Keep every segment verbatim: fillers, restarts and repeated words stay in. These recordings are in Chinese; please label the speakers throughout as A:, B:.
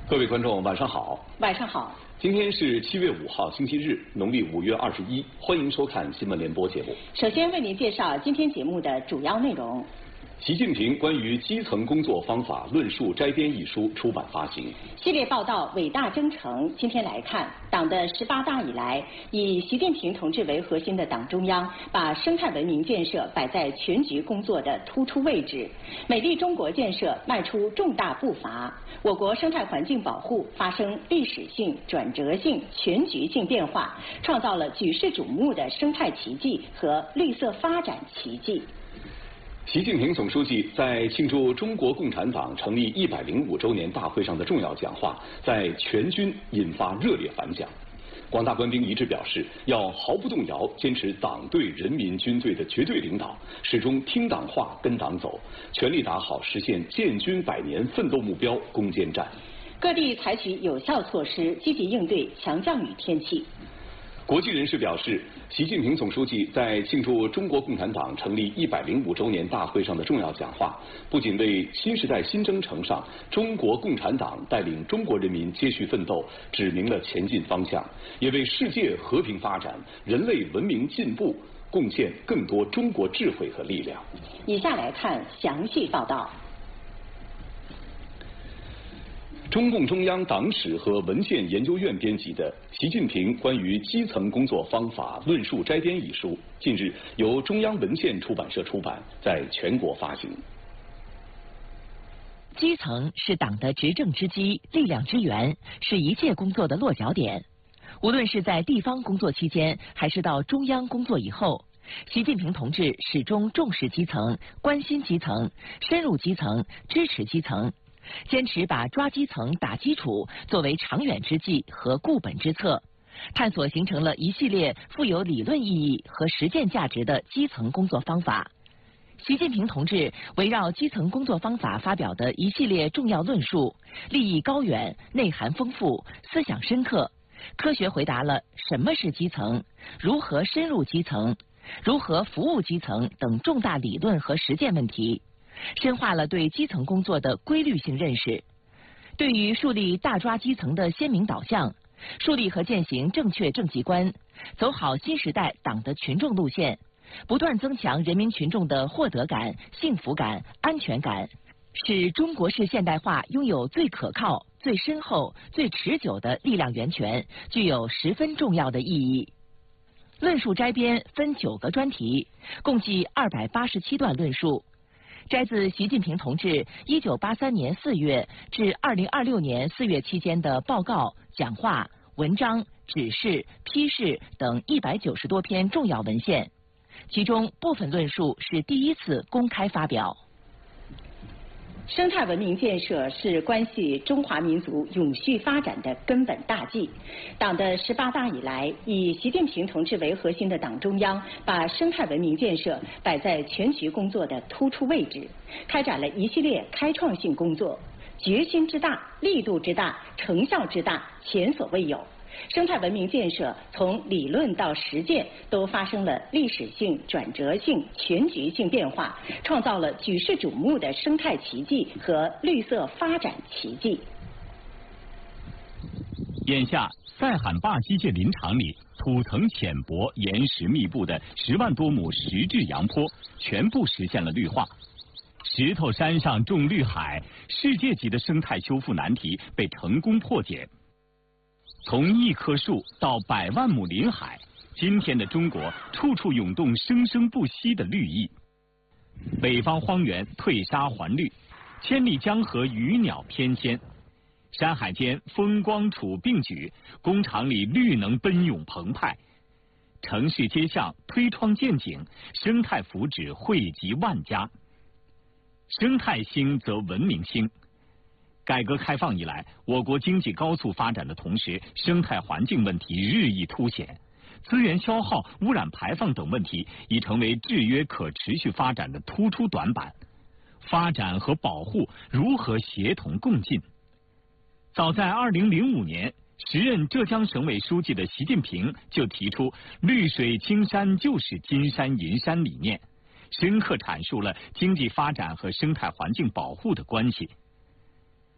A: 各位观众，晚上好。
B: 晚上好。
A: 今天是七月五号，星期日，农历五月二十一。欢迎收看新闻联播节目。
B: 首先为您介绍今天节目的主要内容。
A: 习近平关于基层工作方法论述摘编一书出版发行。
B: 系列报道《伟大征程》，今天来看，党的十八大以来，以习近平同志为核心的党中央把生态文明建设摆在全局工作的突出位置，美丽中国建设迈出重大步伐，我国生态环境保护发生历史性、转折性、全局性变化，创造了举世瞩目的生态奇迹和绿色发展奇迹。
A: 习近平总书记在庆祝中国共产党成立一百零五周年大会上的重要讲话，在全军引发热烈反响。广大官兵一致表示，要毫不动摇坚持党对人民军队的绝对领导，始终听党话、跟党走，全力打好实现建军百年奋斗目标攻坚战。
B: 各地采取有效措施，积极应对强降雨天气。
A: 国际人士表示，习近平总书记在庆祝中国共产党成立一百零五周年大会上的重要讲话，不仅为新时代新征程上中国共产党带领中国人民接续奋斗指明了前进方向，也为世界和平发展、人类文明进步贡献更多中国智慧和力量。
B: 以下来看详细报道。
A: 中共中央党史和文献研究院编辑的《习近平关于基层工作方法论述摘编》一书，近日由中央文献出版社出版，在全国发行。
C: 基层是党的执政之基、力量之源，是一切工作的落脚点。无论是在地方工作期间，还是到中央工作以后，习近平同志始终重视基层、关心基层、深入基层、支持基层。坚持把抓基层、打基础作为长远之计和固本之策，探索形成了一系列富有理论意义和实践价值的基层工作方法。习近平同志围绕基层工作方法发表的一系列重要论述，立意高远、内涵丰富、思想深刻，科学回答了什么是基层、如何深入基层、如何服务基层等重大理论和实践问题，深化了对基层工作的规律性认识，对于树立大抓基层的鲜明导向，树立和践行正确政绩观，走好新时代党的群众路线，不断增强人民群众的获得感、幸福感、安全感，使中国式现代化拥有最可靠、最深厚、最持久的力量源泉，具有十分重要的意义。论述摘编分九个专题，共计二百八十七段论述，摘自习近平同志一九八三年四月至二零二六年四月期间的报告、讲话、文章、指示、批示等一百九十多篇重要文献，其中部分论述是第一次公开发表。
B: 生态文明建设是关系中华民族永续发展的根本大计。党的十八大以来，以习近平同志为核心的党中央把生态文明建设摆在全局工作的突出位置，开展了一系列开创性工作，决心之大、力度之大、成效之大，前所未有。生态文明建设从理论到实践都发生了历史性、转折性、全局性变化，创造了举世瞩目的生态奇迹和绿色发展奇迹。
D: 眼下，塞罕坝机械林场里土层浅薄、岩石密布的十万多亩石质洋坡，全部实现了绿化。石头山上种绿海，世界级的生态修复难题被成功破解。从一棵树到百万亩林海，今天的中国处处涌动生生不息的绿意。北方荒原退沙还绿，千里江河鱼鸟翩跹，山海间风光楚并举，工厂里绿能奔涌澎湃，城市街巷推窗见景，生态福祉惠及万家。生态兴则文明兴。改革开放以来，我国经济高速发展的同时，生态环境问题日益凸显，资源消耗、污染排放等问题已成为制约可持续发展的突出短板。发展和保护如何协同共进？早在二零零五年，时任浙江省委书记的习近平就提出“绿水青山就是金山银山”理念，深刻阐述了经济发展和生态环境保护的关系。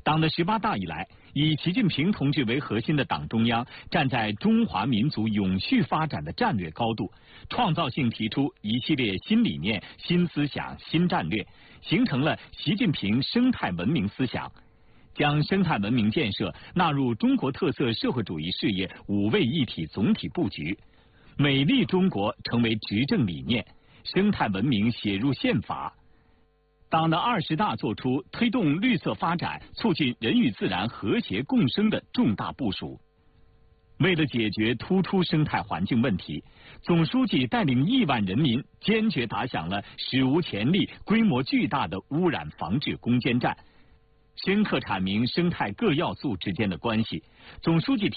D: 党的十八大以来，以习近平同志为核心的党中央站在中华民族永续发展的战略高度，创造性提出一系列新理念、新思想、新战略，形成了习近平生态文明思想，将生态文明建设纳入中国特色社会主义事业五位一体总体布局，美丽中国成为执政理念，生态文明写入宪法。党的二十大作出推动绿色发展、促进人与自然和谐共生的重大部署。为了解决突出生态环境问题，总书记带领亿万人民坚决打响了史无前例、规模巨大的污染防治攻坚战，深刻阐明生态各要素之间的关系。总书记提